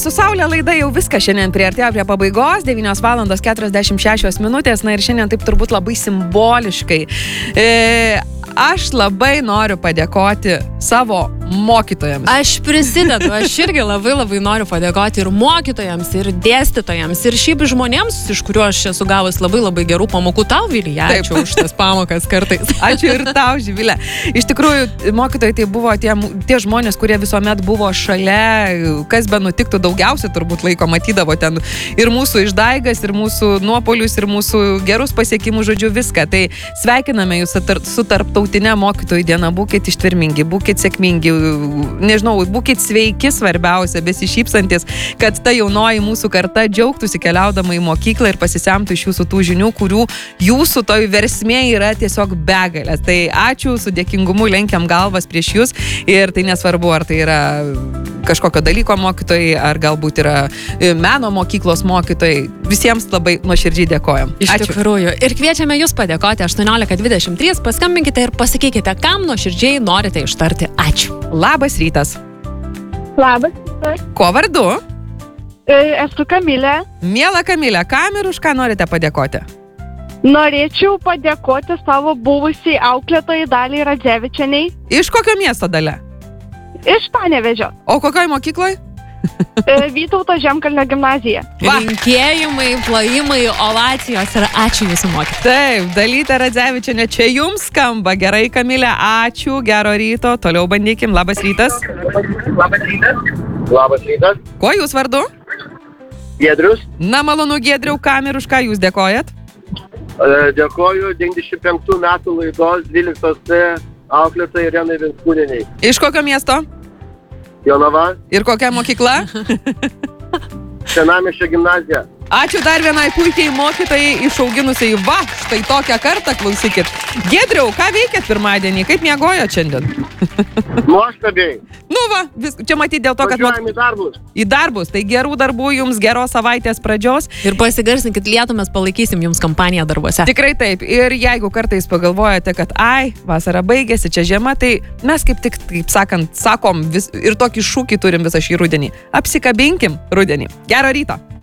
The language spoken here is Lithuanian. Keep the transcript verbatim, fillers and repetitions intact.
su Saulė laida jau viską šiandien priartėjo prie pabaigos, devynios valandos keturiasdešimt šešios minutės, na ir šiandien taip turbūt labai simboliškai. E, aš labai noriu padėkoti savo mokytojams. Aš prisidedu, aš irgi labai labai noriu padėkoti ir mokytojams, ir dėstytojams, ir šiaip žmonėms, iš kuriuo aš esu gavus labai labai gerų pamokų. Tau, Vilija, ačiū už tas pamokas kartais. Ačiū ir tau, Živilė. Iš tikrųjų, mokytojai tai buvo tie, tie žmonės, kurie visuomet buvo šalia, kas be nutiktų, daugiausiai turbūt laiko matydavo ten ir mūsų išdaigas, ir mūsų nuopolius, ir mūsų gerus pasiekimus, žodžiu, viską. Tai sveikiname jūs su tarptautinė mokytojų diena, būkit ištvermingi, būkit sėkmingi, nežinau, būkit sveiki, svarbiausia, besišypsantis, kad ta jaunoji mūsų karta džiaugtųsi keliaudama į mokyklą ir pasisemtų iš jūsų tų žinių, kurių jūsų toj versmė yra tiesiog begalės. Tai ačiū, su dėkingumu lenkiam galvas prieš jūs ir tai nesvarbu, ar tai yra kažkokio dalyko mokytojai, ar galbūt yra meno mokyklos mokytojai. Visiems labai nuoširdžiai dėkojam. Iš ačiū. Tikrųjų. Ir kviečiame jūs padėkoti aštuoniolika dvidešimt trys, paskambinkite ir pasakykite, kam nuoširdžiai norite ištarti ačiū. Labas rytas. Labas rytas. Kuo vardu? Esu Kamilė. Miela Kamilė, kam ir už ką norite padėkoti? Norėčiau padėkoti savo buvusiai auklėtojai Daliai Radzevičianiai. Iš kokio miesto, Dalia? Iš Panevėžio. O kokioj mokykloj? Vytauto Žemkalnio gimnazija. Linkėjimai, plojimai, ovacijos ir ačiū jūsų mokytojai. Taip, Dalytė Radzevičianė, čia jums skamba. Gerai, Kamilė, ačiū, gero ryto. Toliau bandykim. Labas rytas. Labas rytas. Labas rytas. Kuo jūs vardu? Giedrius. Na, malonu, Giedriau, kam ir už ką jūs dėkojat? Dėkoju devyniasdešimt penktų metų laidos dvyliktos C auklėtojai Irenai Venskūnienei. Iš kokio miesto? Jonava. Ir kokia mokykla? Senamiesčio gimnazija. Ačiū dar vienai puikiai mokytojai išauginusiai. Va, štai tokią kartą, klausykit. Giedriau, ką veikėt pirmadienį? Kaip miegojot šiandien? Nuostabiai. Nu va, vis, čia matyti dėl to, kad... Važiuojam į darbus. Į darbus. Tai gerų darbų jums, geros savaitės pradžios. Ir pasigarsinkit lietų, mes palaikysim jums kampaniją darbuose. Tikrai taip. Ir jeigu kartais pagalvojate, kad ai, vasara baigėsi, čia žiema, tai mes kaip tik, kaip sakant, sakom vis, ir tokį šūkį turim visą šį rudenį. Apsikabinkim rudenį. Gero ryto.